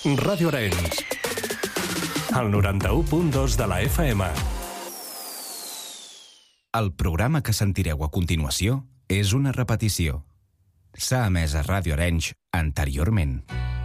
Ràdio Arenys, el 91.2 de la FM. El programa que sentireu a continuació és una repetició. S'ha emès a Ràdio Arenys anteriorment.